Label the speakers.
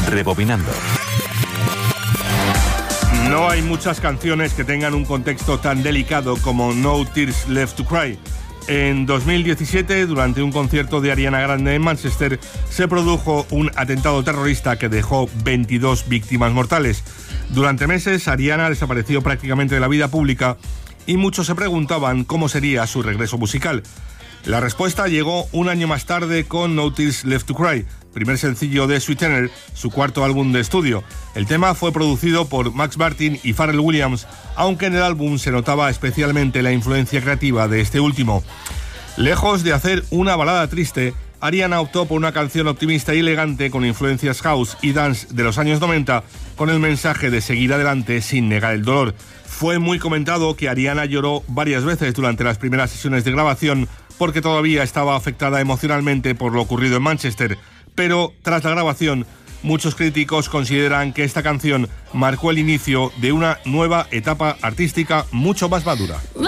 Speaker 1: Rebobinando.
Speaker 2: No hay muchas canciones que tengan un contexto tan delicado como No Tears Left to Cry. En 2017, durante un concierto de Ariana Grande en Manchester, se produjo un atentado terrorista que dejó 22 víctimas mortales. Durante meses, Ariana desapareció prácticamente de la vida pública y muchos se preguntaban cómo sería su regreso musical. La respuesta llegó un año más tarde con No Tears Left to Cry, primer sencillo de Sweetener, su cuarto álbum de estudio. El tema fue producido por Max Martin y Pharrell Williams, aunque en el álbum se notaba especialmente la influencia creativa de este último. Lejos de hacer una balada triste, Ariana optó por una canción optimista y elegante con influencias house y dance de los años 90, con el mensaje de seguir adelante sin negar el dolor. Fue muy comentado que Ariana lloró varias veces durante las primeras sesiones de grabación porque todavía estaba afectada emocionalmente por lo ocurrido en Manchester. Pero tras la grabación, muchos críticos consideran que esta canción marcó el inicio de una nueva etapa artística mucho más madura.